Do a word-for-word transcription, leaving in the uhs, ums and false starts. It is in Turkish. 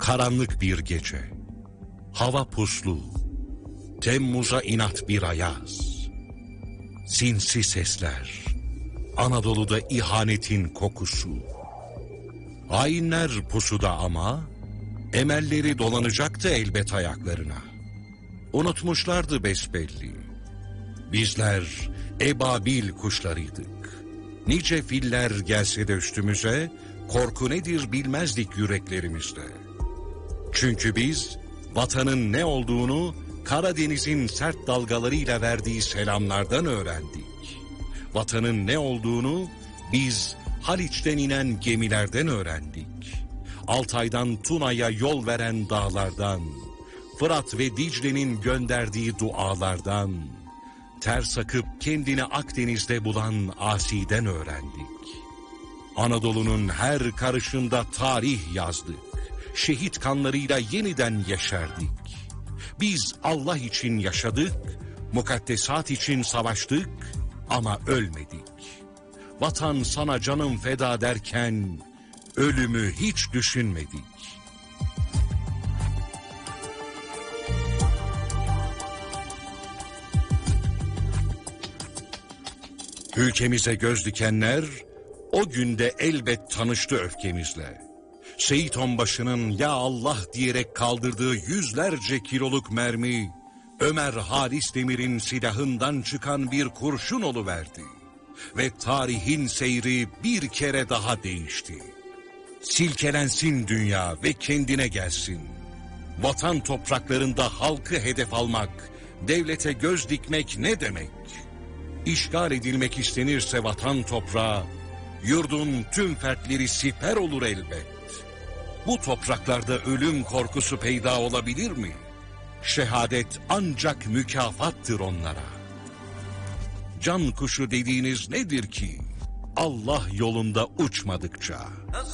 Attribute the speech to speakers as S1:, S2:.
S1: Karanlık bir gece, hava puslu, Temmuz'a inat bir ayaz, sinsi sesler, Anadolu'da ihanetin kokusu. Hainler pusuda ama, emelleri dolanacaktı elbet ayaklarına. Unutmuşlardı besbelli. Bizler ebabil kuşlarıydık. Nice filler gelse de üstümüze, korku nedir bilmezdik yüreklerimizde. Çünkü biz vatanın ne olduğunu Karadeniz'in sert dalgalarıyla verdiği selamlardan öğrendik. Vatanın ne olduğunu biz Haliç'ten inen gemilerden öğrendik. Altay'dan Tuna'ya yol veren dağlardan, Fırat ve Dicle'nin gönderdiği dualardan, ters akıp kendini Akdeniz'de bulan Asi'den öğrendik. Anadolu'nun her karışında tarih yazdık. Şehit kanlarıyla yeniden yeşerdik. Biz Allah için yaşadık, mukaddesat için savaştık ama ölmedik. Vatan sana canım feda derken ölümü hiç düşünmedik. Ülkemize göz dikenler o günde elbet tanıştı öfkemizle. Seyit Onbaşı'nın ya Allah diyerek kaldırdığı yüzlerce kiloluk mermi, Ömer Halis Demir'in silahından çıkan bir kurşun oluverdi. Ve tarihin seyri bir kere daha değişti. Silkelensin dünya ve kendine gelsin. Vatan topraklarında halkı hedef almak, devlete göz dikmek ne demek? İşgal edilmek istenirse vatan toprağı, yurdun tüm fertleri siper olur elbet. Bu topraklarda ölüm korkusu peyda olabilir mi? Şehadet ancak mükafattır onlara. Can kuşu dediğiniz nedir ki? Allah yolunda uçmadıkça.